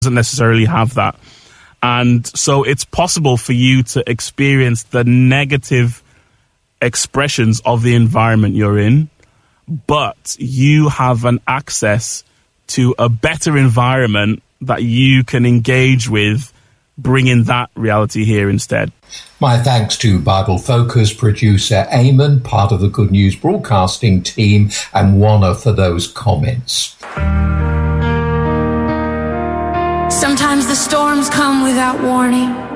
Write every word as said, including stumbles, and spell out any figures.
doesn't necessarily have that. And so it's possible for you to experience the negative expressions of the environment you're in, but you have an access to a better environment that you can engage with, bringing that reality here instead. My thanks to Bible Focus producer Eamon, part of the Good News Broadcasting team, and Warner for those comments. Sometimes the storms come without warning.